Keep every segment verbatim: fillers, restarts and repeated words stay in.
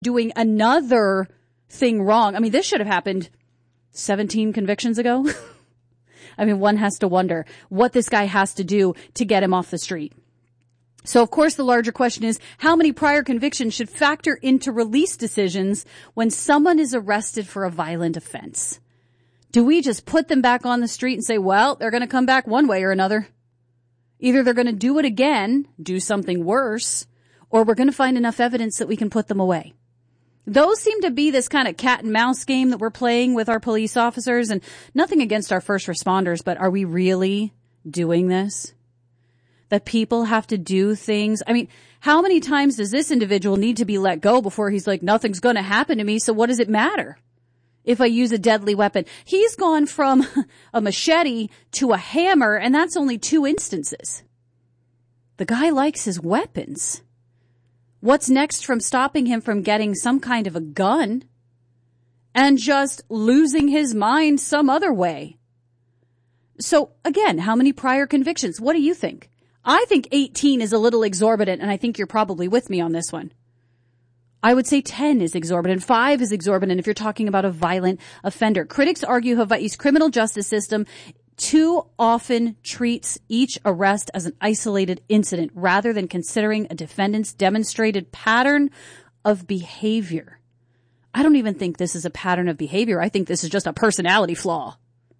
doing another thing wrong. I mean, this should have happened seventeen convictions ago. I mean, one has to wonder what this guy has to do to get him off the street. So, of course, the larger question is, how many prior convictions should factor into release decisions when someone is arrested for a violent offense? Do we just put them back on the street and say, well, they're going to come back one way or another? Either they're going to do it again, do something worse, or we're going to find enough evidence that we can put them away. Those seem to be this kind of cat and mouse game that we're playing with our police officers, and nothing against our first responders, but are we really doing this? That people have to do things. I mean, how many times does this individual need to be let go before he's like, nothing's going to happen to me, so what does it matter if I use a deadly weapon? He's gone from a machete to a hammer, and that's only two instances. The guy likes his weapons. What's next from stopping him from getting some kind of a gun and just losing his mind some other way? So, again, how many prior convictions? What do you think? I think eighteen is a little exorbitant, and I think you're probably with me on this one. I would say ten is exorbitant. five is exorbitant if you're talking about a violent offender. Critics argue Hawaii's criminal justice system too often treats each arrest as an isolated incident rather than considering a defendant's demonstrated pattern of behavior. I don't even think this is a pattern of behavior. I think this is just a personality flaw.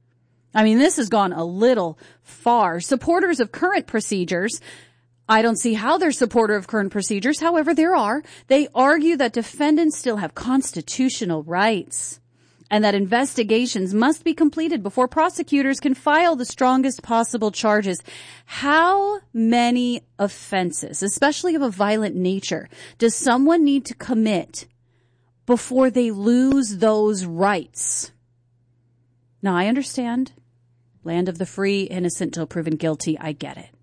I mean, this has gone a little far. Supporters of current procedures, I don't see how they're supporter of current procedures. However, there are. They argue that defendants still have constitutional rights and that investigations must be completed before prosecutors can file the strongest possible charges. How many offenses, especially of a violent nature, does someone need to commit before they lose those rights? Now, I understand. Land of the free, innocent till proven guilty. I get it.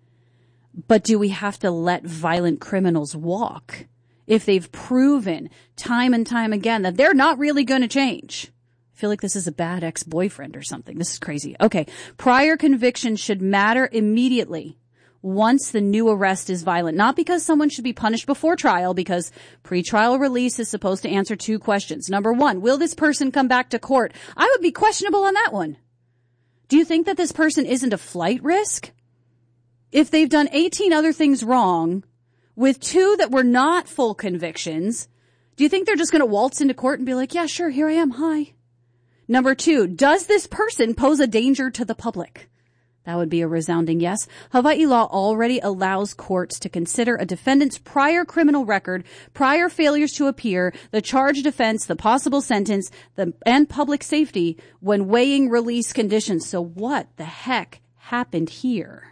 But do we have to let violent criminals walk if they've proven time and time again that they're not really going to change? I feel like this is a bad ex-boyfriend or something. This is crazy. Okay. Prior conviction should matter immediately once the new arrest is violent. Not because someone should be punished before trial, because pretrial release is supposed to answer two questions. Number one, will this person come back to court? I would be questionable on that one. Do you think that this person isn't a flight risk? If they've done eighteen other things wrong with two that were not full convictions, do you think they're just going to waltz into court and be like, yeah, sure, here I am, hi? Number two, does this person pose a danger to the public? That would be a resounding yes. Hawaii law already allows courts to consider a defendant's prior criminal record, prior failures to appear, the charged offense, the possible sentence, the, and public safety when weighing release conditions. So what the heck happened here?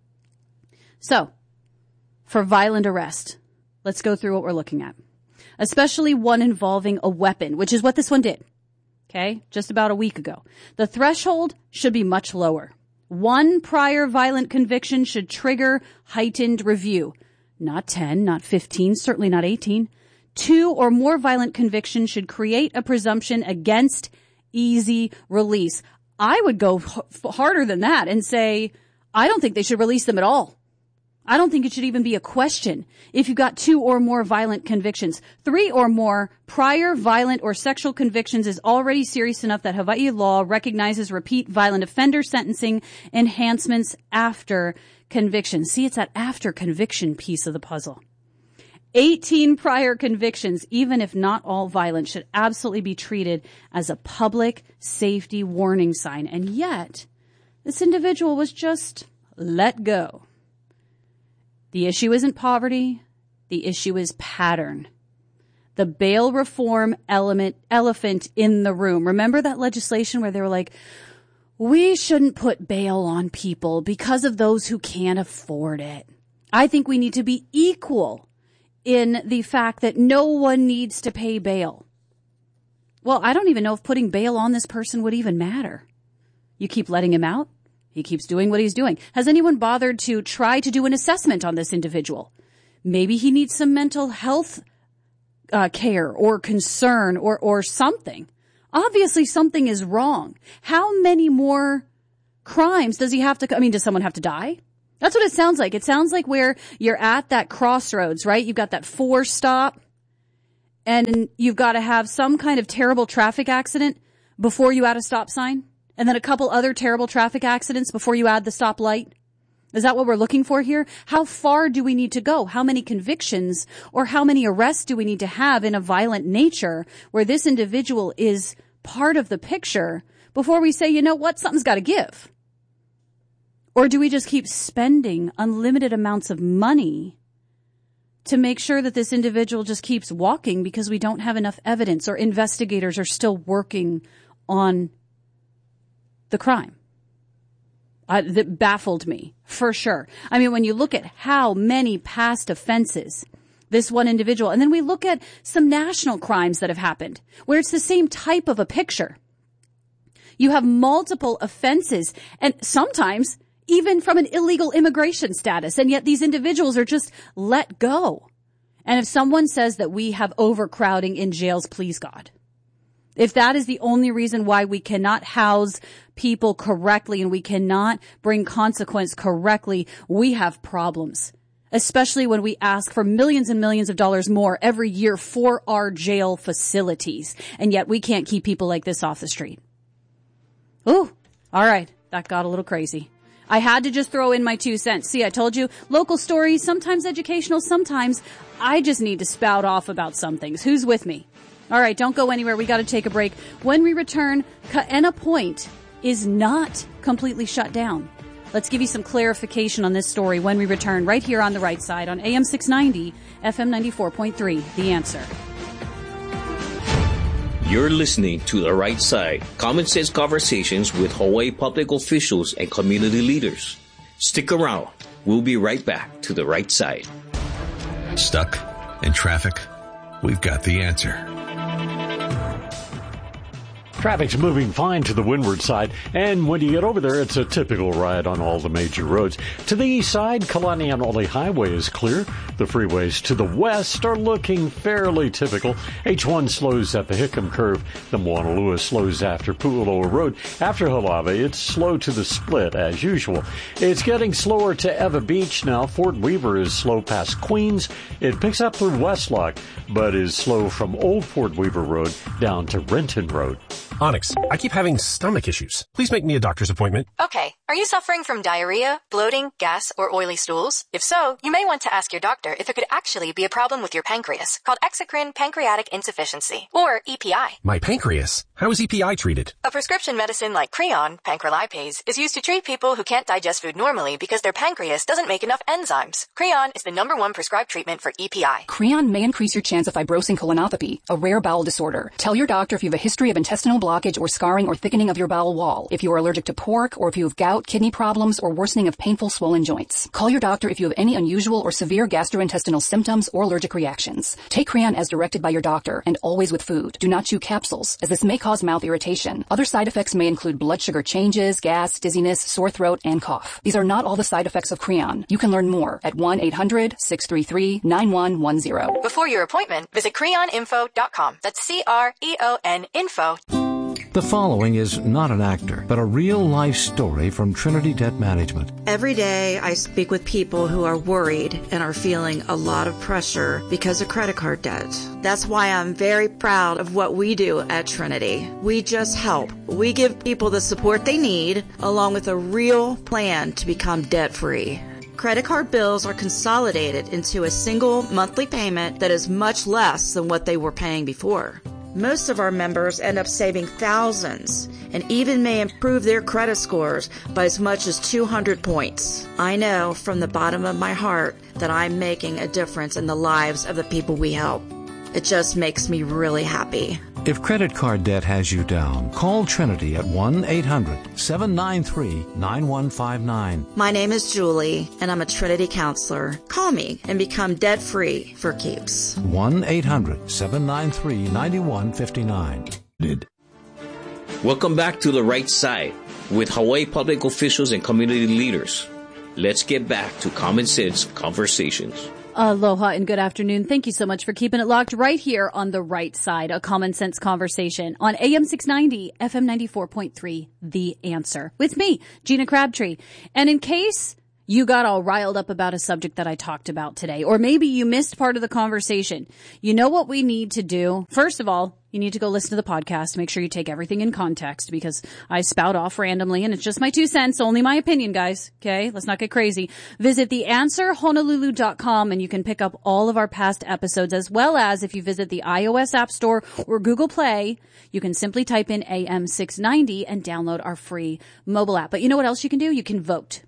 So, for violent arrest, let's go through what we're looking at, especially one involving a weapon, which is what this one did, okay, just about a week ago. The threshold should be much lower. One prior violent conviction should trigger heightened review. Not ten, not fifteen, certainly not eighteen. Two or more violent convictions should create a presumption against easy release. I would go h- harder than that and say, I don't think they should release them at all. I don't think it should even be a question if you've got two or more violent convictions. Three or more prior violent or sexual convictions is already serious enough that Hawaii law recognizes repeat violent offender sentencing enhancements after conviction. See, it's that after conviction piece of the puzzle. eighteen prior convictions, even if not all violent, should absolutely be treated as a public safety warning sign. And yet, this individual was just let go. The issue isn't poverty. The issue is pattern. The bail reform element, elephant in the room. Remember that legislation where they were like, we shouldn't put bail on people because of those who can't afford it. I think we need to be equal in the fact that no one needs to pay bail. Well, I don't even know if putting bail on this person would even matter. You keep letting him out. He keeps doing what he's doing. Has anyone bothered to try to do an assessment on this individual? Maybe he needs some mental health uh, care or concern or, or something. Obviously, something is wrong. How many more crimes does he have to, I mean, does someone have to die? That's what it sounds like. It sounds like where you're at that crossroads, right? You've got that four stop and you've got to have some kind of terrible traffic accident before you add a stop sign, and then a couple other terrible traffic accidents before you add the stoplight? Is that what we're looking for here? How far do we need to go? How many convictions or how many arrests do we need to have in a violent nature where this individual is part of the picture before we say, you know what, something's got to give? Or do we just keep spending unlimited amounts of money to make sure that this individual just keeps walking because we don't have enough evidence or investigators are still working on the crime? Uh, that baffled me, for sure. I mean, when you look at how many past offenses this one individual, and then we look at some national crimes that have happened, where it's the same type of a picture. You have multiple offenses, and sometimes even from an illegal immigration status, and yet these individuals are just let go. And if someone says that we have overcrowding in jails, please God. If that is the only reason why we cannot house people correctly and we cannot bring consequence correctly, we have problems. Especially when we ask for millions and millions of dollars more every year for our jail facilities. And yet we can't keep people like this off the street. Ooh, all right. That got a little crazy. I had to just throw in my two cents. See, I told you, local stories, sometimes educational, sometimes I just need to spout off about some things. Who's with me? All right, don't go anywhere. We got to take a break. When we return, Kaena Point is not completely shut down. Let's give you some clarification on this story when we return right here on the right side on A M six ninety, F M ninety-four point three, The Answer. You're listening to The Right Side, common sense conversations with Hawaii public officials and community leaders. Stick around. We'll be right back to The Right Side. Stuck in traffic? We've got the answer. Traffic's moving fine to the windward side, and when you get over there, it's a typical ride on all the major roads. To the east side, Kalanianole Highway is clear. The freeways to the west are looking fairly typical. H one slows at the Hickam Curve. The Moana Lewis slows after Pu'uloa Road. After Halave, it's slow to the split as usual. It's getting slower to Eva Beach now. Fort Weaver is slow past Queens. It picks up through Westlock, but is slow from Old Fort Weaver Road down to Renton Road. Onyx, I keep having stomach issues. Please make me a doctor's appointment. Okay. Are you suffering from diarrhea, bloating, gas, or oily stools? If so, you may want to ask your doctor if it could actually be a problem with your pancreas, called exocrine pancreatic insufficiency, or E P I. My pancreas? How is E P I treated? A prescription medicine like Creon, pancrelipase, is used to treat people who can't digest food normally because their pancreas doesn't make enough enzymes. Creon is the number one prescribed treatment for E P I. Creon may increase your chance of fibrosing colonopathy, a rare bowel disorder. Tell your doctor if you have a history of intestinal blockage or scarring or thickening of your bowel wall, if you are allergic to pork, or if you have gout, kidney problems, or worsening of painful swollen joints. Call your doctor if you have any unusual or severe gastrointestinal symptoms or allergic reactions. Take Creon as directed by your doctor, and always with food. Do not chew capsules, as this may cause mouth irritation. Other side effects may include blood sugar changes, gas, dizziness, sore throat, and cough. These are not all the side effects of Creon. You can learn more at one eight hundred six three three nine one one zero. Before your appointment, visit creon info dot com. That's C R E O N info. The following is not an actor, but a real-life story from Trinity Debt Management. Every day I speak with people who are worried and are feeling a lot of pressure because of credit card debt. That's why I'm very proud of what we do at Trinity. We just help. We give people the support they need, along with a real plan to become debt-free. Credit card bills are consolidated into a single monthly payment that is much less than what they were paying before. Most of our members end up saving thousands and even may improve their credit scores by as much as two hundred points. I know from the bottom of my heart that I'm making a difference in the lives of the people we help. It just makes me really happy. If credit card debt has you down, call Trinity at one eight hundred seven nine three nine one five nine. My name is Julie, and I'm a Trinity counselor. Call me and become debt-free for keeps. one eight hundred seven nine three nine one five nine. Did. Welcome back to The Right Side with Hawaii public officials and community leaders. Let's get back to common sense conversations. Aloha and good afternoon. Thank you so much for keeping it locked right here on The Right Side, a common sense conversation on A M six ninety, F M ninety-four point three, The Answer. With me, Gina Crabtree. And in case you got all riled up about a subject that I talked about today, or maybe you missed part of the conversation. You know what we need to do? First of all, you need to go listen to the podcast. Make sure you take everything in context, because I spout off randomly and it's just my two cents, only my opinion, guys. Okay? Let's not get crazy. Visit the answer honolulu dot com and you can pick up all of our past episodes, as well as if you visit the iOS App Store or Google Play, you can simply type in A M six ninety and download our free mobile app. But you know what else you can do? You can vote.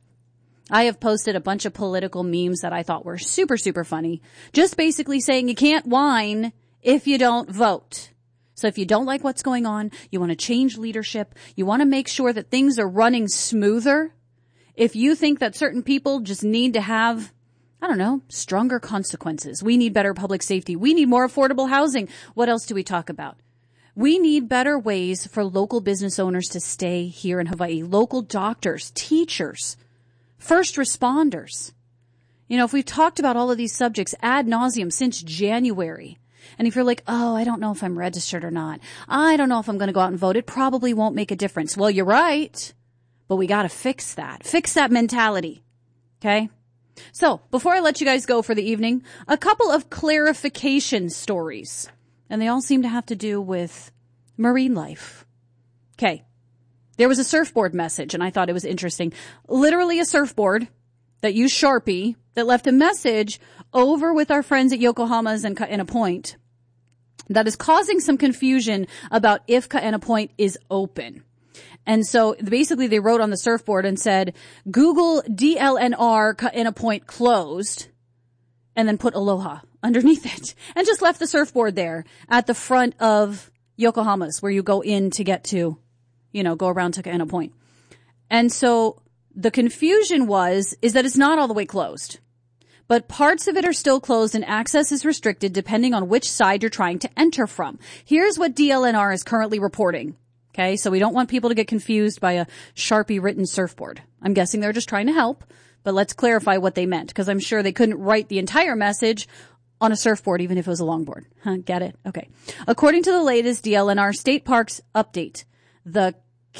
I have posted a bunch of political memes that I thought were super, super funny. Just basically saying you can't whine if you don't vote. So if you don't like what's going on, you want to change leadership, you want to make sure that things are running smoother. If you think that certain people just need to have, I don't know, stronger consequences. We need better public safety. We need more affordable housing. What else do we talk about? We need better ways for local business owners to stay here in Hawaii. Local doctors, teachers, first responders. You know, if we've talked about all of these subjects ad nauseum since January, and if you're like, oh, I don't know if I'm registered or not, I don't know if I'm going to go out and vote, it probably won't make a difference. Well, you're right, but we got to fix that. Fix that mentality. Okay? So, before I let you guys go for the evening, a couple of clarification stories. And they all seem to have to do with marine life. Okay. There was a surfboard message, and I thought it was interesting. Literally a surfboard that used Sharpie that left a message over with our friends at Yokohama's and Kaena Point that is causing some confusion about if Kaena Point is open. And so basically they wrote on the surfboard and said, Google D L N R Kaena Point closed, and then put aloha underneath it, and just left the surfboard there at the front of Yokohama's where you go in to get to, you know, go around to Kaena Point. And so the confusion was, is that it's not all the way closed, but parts of it are still closed and access is restricted depending on which side you're trying to enter from. Here's what D L N R is currently reporting. Okay. So we don't want people to get confused by a Sharpie written surfboard. I'm guessing they're just trying to help, but let's clarify what they meant, because I'm sure they couldn't write the entire message on a surfboard, even if it was a longboard. Huh, get it? Okay. According to the latest D L N R State Parks update, the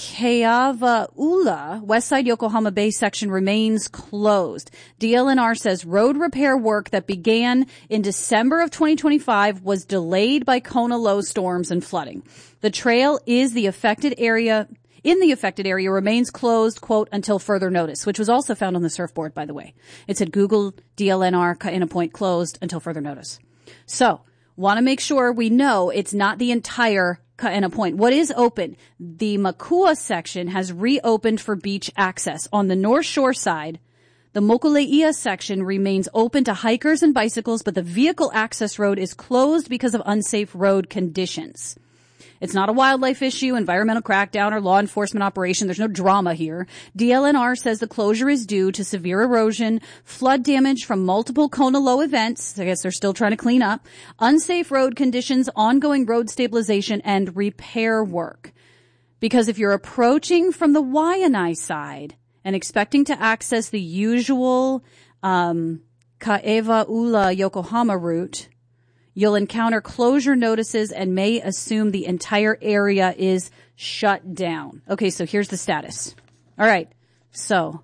Keawaula Westside Yokohama Bay section remains closed. D L N R says road repair work that began in December of twenty twenty-five was delayed by Kona low storms and flooding. The trail is the affected area, in the affected area remains closed, quote, until further notice, which was also found on the surfboard, by the way. It said Google D L N R Kaena Point closed until further notice. So, want to make sure we know it's not the entire Kaena Point. What is open? The Makua section has reopened for beach access. On the North Shore side, the Mokuleia section remains open to hikers and bicycles, but the vehicle access road is closed because of unsafe road conditions. It's not a wildlife issue, environmental crackdown, or law enforcement operation. There's no drama here. D L N R says the closure is due to severe erosion, flood damage from multiple Kona low events. I guess they're still trying to clean up. Unsafe road conditions, ongoing road stabilization, and repair work. Because if you're approaching from the Waianae side and expecting to access the usual um Keawaula Yokohama route, you'll encounter closure notices and may assume the entire area is shut down. Okay, so here's the status. All right. So,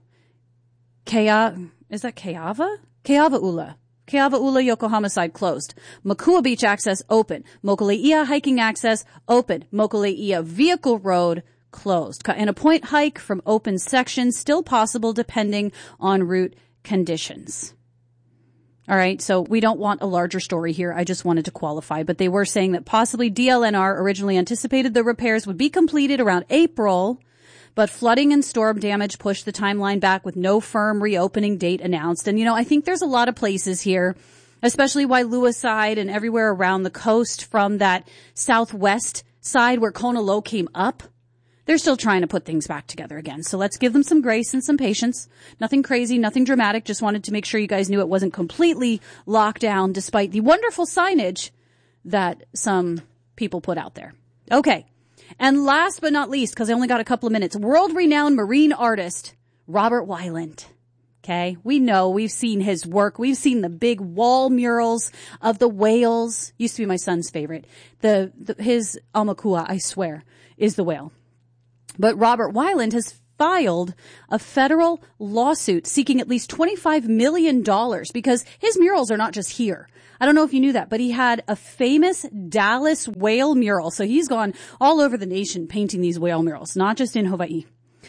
Kea, is that Keawa? Keawaula. Keawaula Yokohama side closed. Makua Beach access open. Mokuleia hiking access open. Mokuleia vehicle road closed. Kaena Point hike from open sections still possible depending on route conditions. All right, so we don't want a larger story here. I just wanted to qualify, but they were saying that possibly D L N R originally anticipated the repairs would be completed around April, but flooding and storm damage pushed the timeline back with no firm reopening date announced. And, you know, I think there's a lot of places here, especially Wailua side and everywhere around the coast from that southwest side where Kona low came up. They're still trying to put things back together again. So let's give them some grace and some patience. Nothing crazy, nothing dramatic. Just wanted to make sure you guys knew it wasn't completely locked down despite the wonderful signage that some people put out there. Okay. And last but not least, because I only got a couple of minutes, world-renowned marine artist Robert Weiland. Okay. We know, we've seen his work. We've seen the big wall murals of the whales. Used to be my son's favorite. The, the his Aumakua, I swear, is the whale. But Robert Weiland has filed a federal lawsuit seeking at least twenty-five million dollars because his murals are not just here. I don't know if you knew that, but he had a famous Dallas whale mural. So he's gone all over the nation painting these whale murals, not just in Hawaii.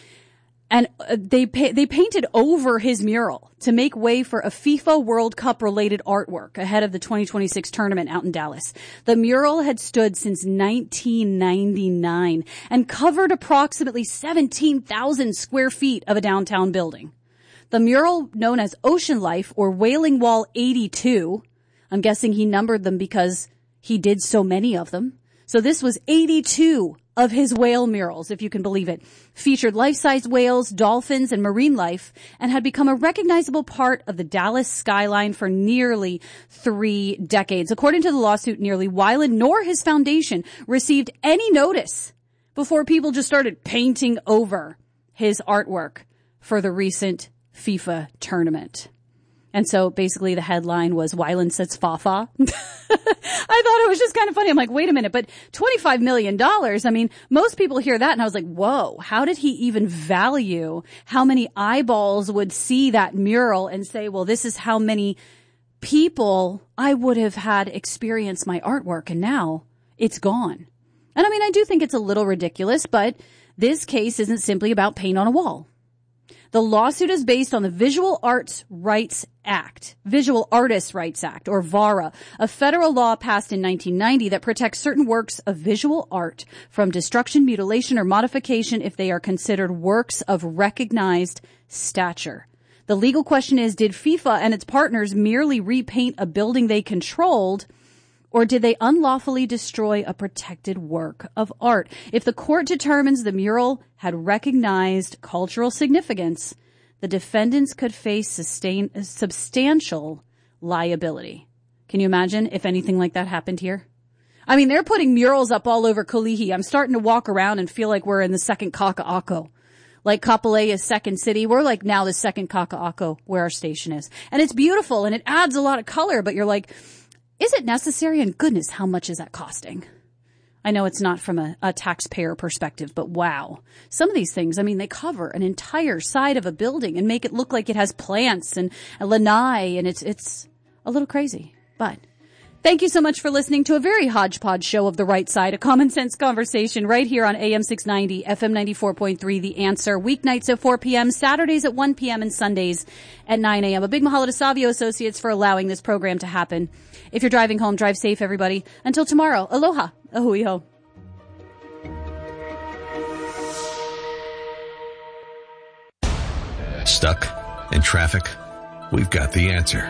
And they pa- they painted over his mural to make way for a FIFA World Cup related artwork ahead of the twenty twenty-six tournament out in Dallas. The mural had stood since nineteen ninety-nine and covered approximately seventeen thousand square feet of a downtown building. The mural, known as Ocean Life or Whaling Wall eighty-two, I'm guessing he numbered them because he did so many of them. So this was eighty-two of his whale murals, if you can believe it, featured life-size whales, dolphins, and marine life, and had become a recognizable part of the Dallas skyline for nearly three decades. According to the lawsuit, neither Weiland nor his foundation received any notice before people just started painting over his artwork for the recent FIFA tournament. And so basically the headline was Weiland says fa-fa. I thought it was just kind of funny. I'm like, wait a minute, but twenty-five million dollars. I mean, most people hear that and I was like, whoa, how did he even value how many eyeballs would see that mural and say, well, this is how many people I would have had experience my artwork and now it's gone. And I mean, I do think it's a little ridiculous, but this case isn't simply about paint on a wall. The lawsuit is based on the Visual Arts Rights Act, Visual Artists' Rights Act, or VARA, a federal law passed in nineteen ninety that protects certain works of visual art from destruction, mutilation, or modification if they are considered works of recognized stature. The legal question is, did FIFA and its partners merely repaint a building they controlled, or did they unlawfully destroy a protected work of art? If the court determines the mural had recognized cultural significance, the defendants could face sustain, substantial liability. Can you imagine if anything like that happened here? I mean, they're putting murals up all over Kalihi. I'm starting to walk around and feel like we're in the second Kaka'ako. Like Kapolei is second city. We're like now the second Kaka'ako where our station is. And it's beautiful and it adds a lot of color, but you're like, is it necessary? And goodness, how much is that costing? I know it's not from a, a taxpayer perspective, but wow. Some of these things, I mean, they cover an entire side of a building and make it look like it has plants and a lanai, and it's it's a little crazy. But thank you so much for listening to a very hodgepodge show of The Right Side, a common sense conversation right here on A M six ninety, F M ninety-four point three, The Answer, weeknights at four p.m., Saturdays at one p.m., and Sundays at nine a.m. A big mahalo to Savio Associates for allowing this program to happen. If you're driving home, drive safe, everybody. Until tomorrow, aloha, ahui ho. Stuck in traffic? We've got the answer.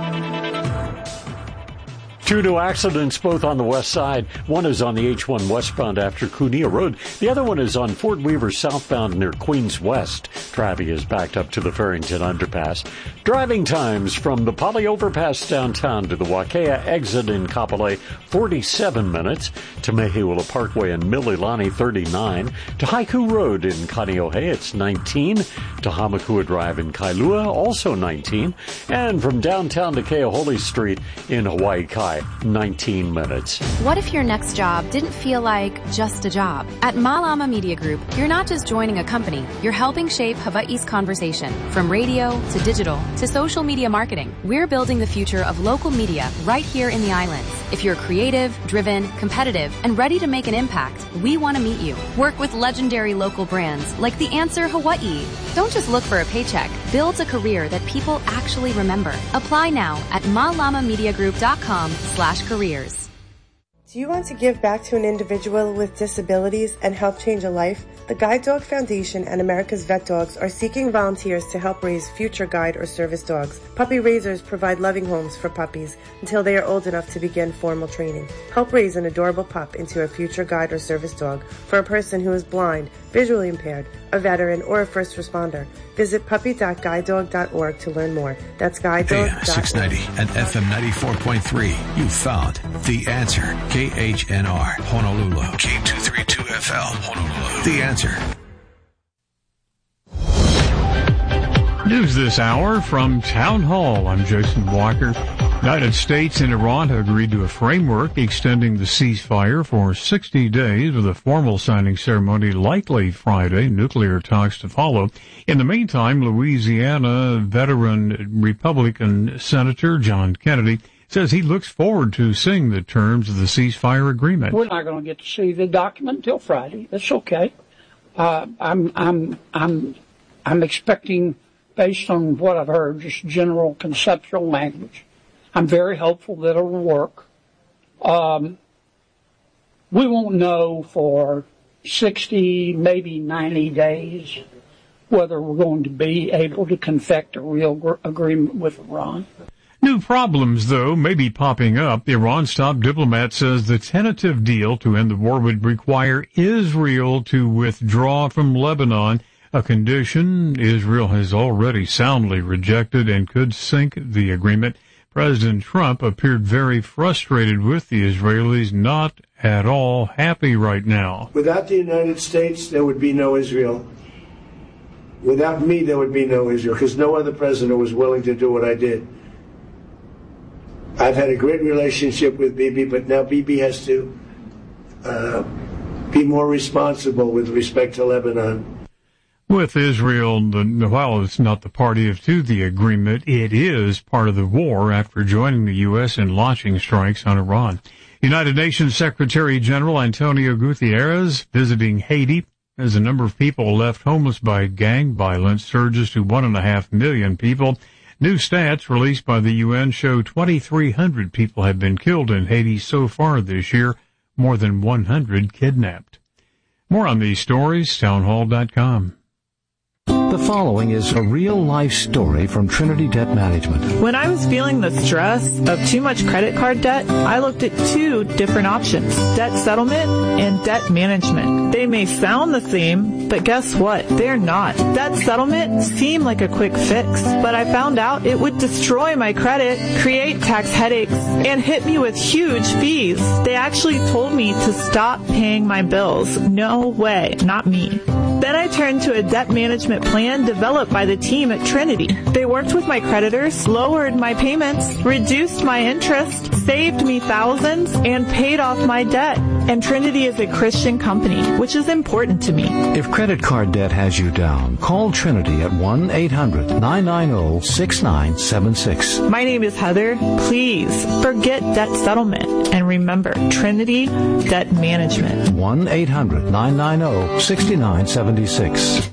Two new accidents, both on the west side. One is on the H one westbound after Kunia Road. The other one is on Fort Weaver southbound near Queens West. Traffic is backed up to the Farrington Underpass. Driving times from the Poly Overpass downtown to the Wakea exit in Kapolei, forty-seven minutes. To Mehiwala Parkway in Mililani, thirty-nine. To Haiku Road in Kaneohe, it's nineteen. To Hamakua Drive in Kailua, also nineteen. And from downtown to Keohole Street in Hawaii Kai, nineteen minutes. What if your next job didn't feel like just a job? At Malama Media Group, you're not just joining a company, you're helping shape Hawaii's conversation. From radio to digital to social media marketing, we're building the future of local media right here in the islands. If you're creative, driven, competitive, and ready to make an impact, we want to meet you. Work with legendary local brands like The Answer Hawaii. Don't just look for a paycheck. Build a career that people actually remember. Apply now at malamamediagroup.com slash careers. Do you want to give back to an individual with disabilities and help change a life? The Guide Dog Foundation and America's Vet Dogs are seeking volunteers to help raise future guide or service dogs. Puppy raisers provide loving homes for puppies until they are old enough to begin formal training. Help raise an adorable pup into a future guide or service dog for a person who is blind, visually impaired, a veteran, or a first responder. Visit puppy dot guide dog dot org to learn more. That's guide dog dot org. A M six ninety and F M ninety-four point three. You found The Answer. K H N R, Honolulu. K two thirty-two F L, Honolulu. The Answer. News this hour from Town Hall. I'm Jason Walker. United States and Iran have agreed to a framework extending the ceasefire for sixty days with a formal signing ceremony likely Friday, nuclear talks to follow. In the meantime, Louisiana veteran Republican Senator John Kennedy says he looks forward to seeing the terms of the ceasefire agreement. We're not going to get to see the document until Friday. That's okay. Uh, I'm, I'm, I'm, I'm expecting, based on what I've heard, just general conceptual language. I'm very hopeful that it'll work. Um, we won't know for sixty, maybe ninety days whether we're going to be able to confect a real gr- agreement with Iran. New problems, though, may be popping up. The Iran's top diplomat says the tentative deal to end the war would require Israel to withdraw from Lebanon, a condition Israel has already soundly rejected and could sink the agreement. President Trump appeared very frustrated with the Israelis, not at all happy right now. Without the United States, there would be no Israel. Without me, there would be no Israel, because no other president was willing to do what I did. I've had a great relationship with Bibi, but now Bibi has to uh, be more responsible with respect to Lebanon. With Israel, the, while it's not the party of to the agreement, it is part of the war after joining the U S in launching strikes on Iran. United Nations Secretary General Antonio Guterres visiting Haiti as the number of people left homeless by gang violence surges to one and a half million people. New stats released by the U N show twenty-three hundred people have been killed in Haiti so far this year, more than one hundred kidnapped. More on these stories, townhall dot com. The following is a real-life story from Trinity Debt Management. When I was feeling the stress of too much credit card debt, I looked at two different options, debt settlement and debt management. They may sound the same, but guess what? They're not. Debt settlement seemed like a quick fix, but I found out it would destroy my credit, create tax headaches, and hit me with huge fees. They actually told me to stop paying my bills. No way, not me. Then I turned to a debt management plan developed by the team at Trinity. They worked with my creditors, lowered my payments, reduced my interest, saved me thousands, and paid off my debt. And Trinity is a Christian company, which is important to me. If credit card debt has you down, call Trinity at one eight hundred nine nine zero six nine seven six. My name is Heather. Please forget debt settlement and remember Trinity Debt Management. one eight hundred nine nine zero six nine seven six.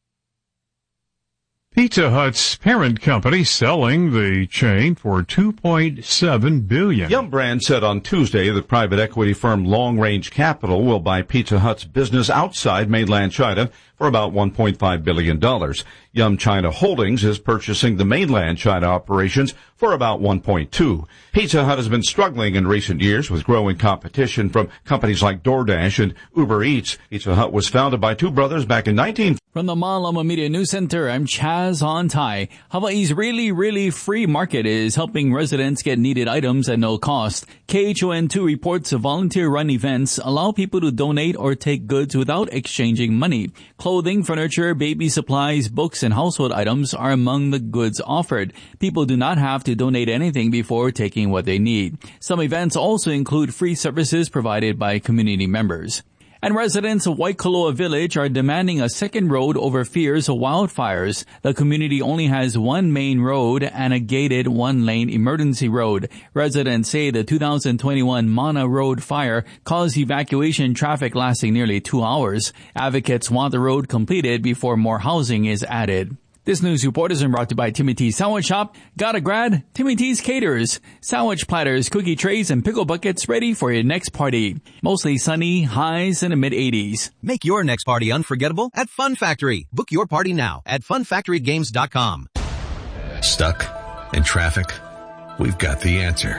Pizza Hut's parent company selling the chain for two point seven billion dollars. Yum Brand said on Tuesday that private equity firm Long Range Capital will buy Pizza Hut's business outside mainland China for about one point five billion dollars. Yum China Holdings is purchasing the mainland China operations for about one point two. Pizza Hut has been struggling in recent years with growing competition from companies like DoorDash and Uber Eats. Pizza Hut was founded by two brothers back in nineteen. From the Malama Media News Center, I'm Chaz Ontai. Hawaii's really, really free market is helping residents get needed items at no cost. K H O N two reports volunteer-run events allow people to donate or take goods without exchanging money. Clothing, furniture, baby supplies, books, and household items are among the goods offered. People do not have to donate anything before taking what they need. Some events also include free services provided by community members. And residents of Waikoloa Village are demanding a second road over fears of wildfires. The community only has one main road and a gated one-lane emergency road. Residents say the two thousand twenty-one Mana Road fire caused evacuation traffic lasting nearly two hours. Advocates want the road completed before more housing is added. This news report is brought to you by Timmy T's Sandwich Shop. Got a grad? Timmy T's caters. Sandwich platters, cookie trays, and pickle buckets ready for your next party. Mostly sunny, highs in the mid eighties. Make your next party unforgettable at Fun Factory. Book your party now at fun factory games dot com. Stuck in traffic? We've got the answer.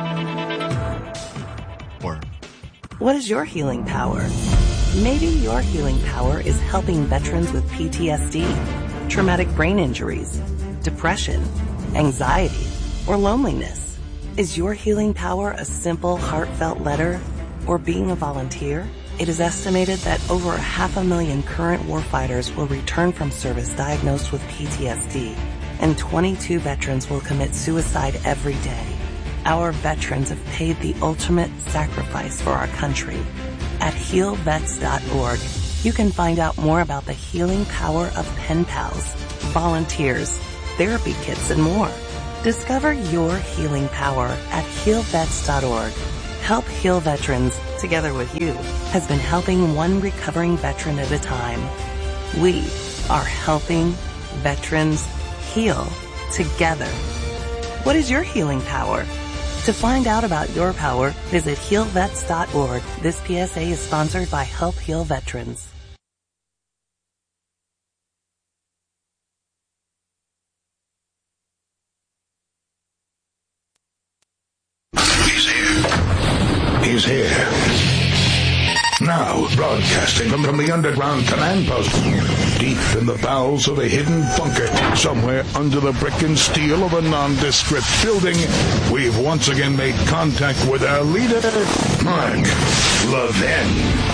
What is your healing power? Maybe your healing power is helping veterans with P T S D, traumatic brain injuries, depression, anxiety, or loneliness. Is your healing power a simple, heartfelt letter or being a volunteer? It is estimated that over half a million current warfighters will return from service diagnosed with P T S D, and twenty-two veterans will commit suicide every day. Our veterans have paid the ultimate sacrifice for our country. At heal vets dot org, you can find out more about the healing power of pen pals, volunteers, therapy kits, and more. Discover your healing power at heal vets dot org. Help Heal Veterans, together with you, has been helping one recovering veteran at a time. We are helping veterans heal together. What is your healing power? To find out about your power, visit heal vets dot org. This P S A is sponsored by Help Heal Veterans. He's here. He's here. Now, broadcasting from, from the underground command post, deep in the bowels of a hidden bunker, somewhere under the brick and steel of a nondescript building, we've once again made contact with our leader, Mark Levin.